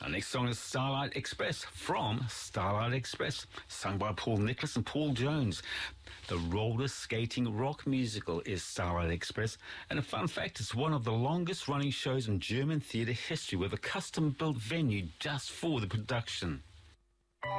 Our next song is Starlight Express from Starlight Express, sung by Paul Nicholas and Paul Jones. The roller skating rock musical is Starlight Express, and a fun fact, it's one of the longest running shows in German theatre history with a custom-built venue just for the production.